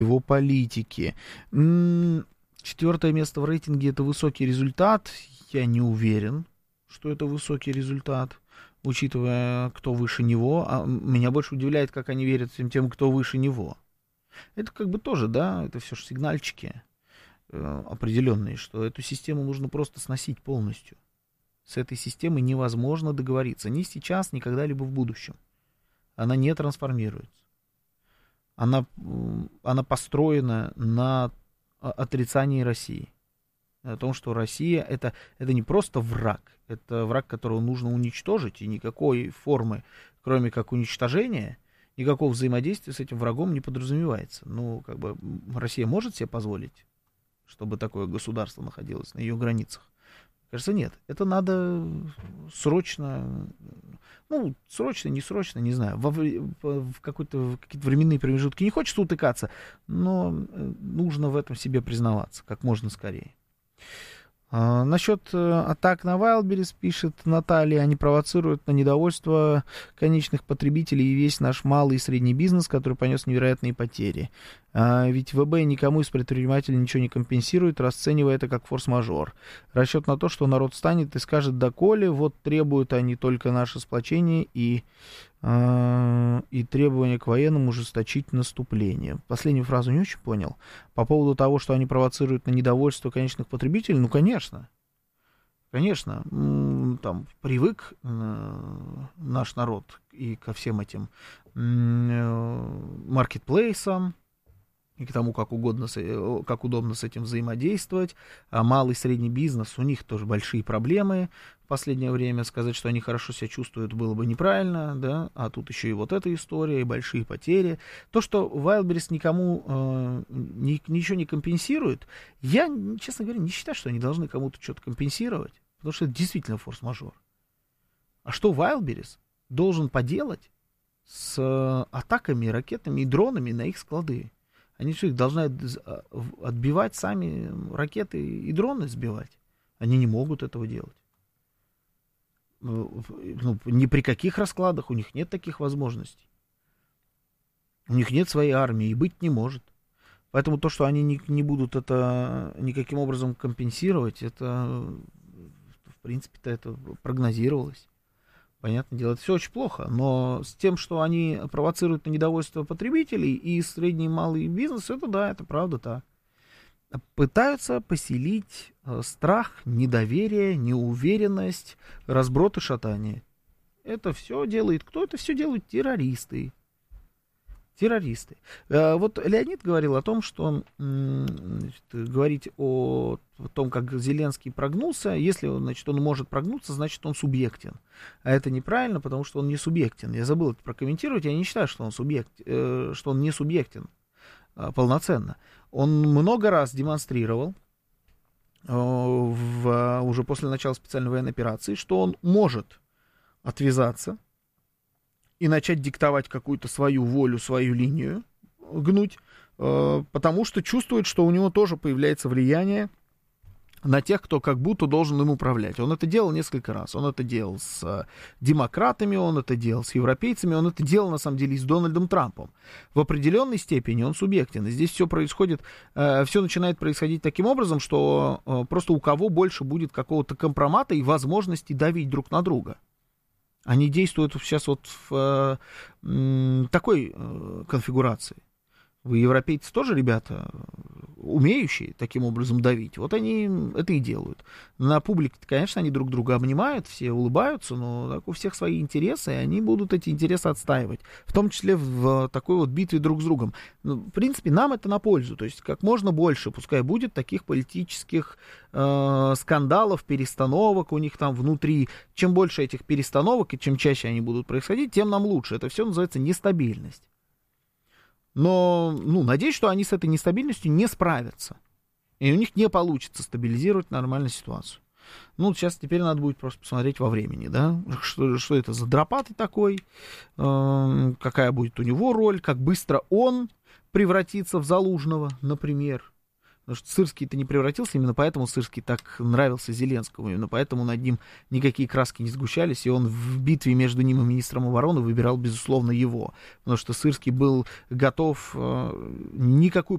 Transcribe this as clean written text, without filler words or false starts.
его политики. 4 место в рейтинге — это высокий результат. Я не уверен, что это высокий результат, учитывая, кто выше него. А меня больше удивляет, как они верят всем тем, кто выше него. Это как бы тоже, да, это все же сигнальчики определенные, что эту систему нужно просто сносить полностью. С этой системой невозможно договориться ни сейчас, ни когда-либо в будущем. Она не трансформируется. Она построена на отрицании России. О том, что Россия это не просто враг, это враг, которого нужно уничтожить, и никакой формы, кроме как уничтожения, никакого взаимодействия с этим врагом не подразумевается. Ну, как бы Россия может себе позволить, чтобы такое государство находилось на ее границах? Кажется, нет. Это надо срочно, ну, срочно, не срочно, не знаю, в какие-то временные промежутки. Не хочется утыкаться, но нужно в этом себе признаваться как можно скорее. Насчет атак на Wildberries пишет Наталья, они провоцируют на недовольство конечных потребителей и весь наш малый и средний бизнес, который понес невероятные потери. Ведь ВБ никому из предпринимателей ничего не компенсирует, расценивая это как форс-мажор. Расчет на то, что народ встанет и скажет доколе, вот требуют они только наше сплочение и требования к военным ужесточить наступление. Последнюю фразу не очень понял. По поводу того, что они провоцируют на недовольство конечных потребителей, ну, конечно. Конечно, там привык наш народ и ко всем этим маркетплейсам, и к тому, как удобно с этим взаимодействовать. А малый и средний бизнес, у них тоже большие проблемы в последнее время. Сказать, что они хорошо себя чувствуют, было бы неправильно, да, а тут еще и вот эта история, и большие потери. То, что Wildberries никому ничего не компенсирует, я, честно говоря, не считаю, что они должны кому-то что-то компенсировать, потому что это действительно форс-мажор. А что Wildberries должен поделать с атаками ракетами и дронами на их склады? Они что, их должны отбивать сами ракеты и дроны сбивать? Они не могут этого делать. Ну, ни при каких раскладах у них нет таких возможностей. У них нет своей армии и быть не может. Поэтому то, что они не будут это никаким образом компенсировать, это, в принципе-то, это прогнозировалось. Понятное дело, это все очень плохо, но с тем, что они провоцируют на недовольство потребителей и средний и малый бизнес, это да, это правда так. Пытаются поселить страх, недоверие, неуверенность, разброд и шатание. Это все делает кто? Это все делают террористы. Террористы. Вот Леонид говорил о том, что говорить о том, как Зеленский прогнулся, если он может прогнуться, значит он субъектен. А это неправильно, потому что он не субъектен. Я забыл это прокомментировать, я не считаю, что он не субъектен полноценно. Он много раз демонстрировал уже после начала специальной военной операции, что он может отвязаться и начать диктовать какую-то свою волю, свою линию, гнуть, потому что чувствует, что у него тоже появляется влияние на тех, кто как будто должен им управлять. Он это делал несколько раз. Он это делал с демократами, он это делал с европейцами, он это делал, на самом деле, и с Дональдом Трампом. В определенной степени он субъектен. И здесь все происходит, все начинает происходить таким образом, что просто у кого больше будет какого-то компромата и возможности давить друг на друга. Они действуют сейчас вот в такой конфигурации. Вы, европейцы, тоже ребята, умеющие таким образом давить. Вот они это и делают. На публике, конечно, они друг друга обнимают, все улыбаются, но так, у всех свои интересы, и они будут эти интересы отстаивать. В том числе в такой вот битве друг с другом. В принципе, нам это на пользу. То есть как можно больше, пускай будет таких политических скандалов, перестановок у них там внутри. Чем больше этих перестановок и чем чаще они будут происходить, тем нам лучше. Это все называется нестабильность. Но, надеюсь, что они с этой нестабильностью не справятся. И у них не получится стабилизировать нормальную ситуацию. Сейчас теперь надо будет просто посмотреть во времени, да, что это за дропатый такой, какая будет у него роль, как быстро он превратится в Залужного, например. Потому что Сырский-то не превратился, именно поэтому Сырский так нравился Зеленскому, именно поэтому над ним никакие краски не сгущались, и он в битве между ним и министром обороны выбирал, безусловно, его. Потому что Сырский был готов никакую